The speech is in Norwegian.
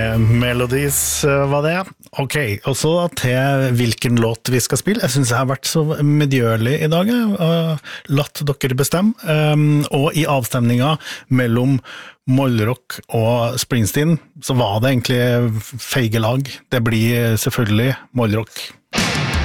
Melodies var det. Ok, og så til hvilken låt vi skal spille. Jeg synes jeg har vært så medgjørlig i dag, latt dere bestemme. Og i avstemningen mellom Mollrock og Springsteen, så var det egentlig feige lag. Det blir selvfølgelig Mollrock.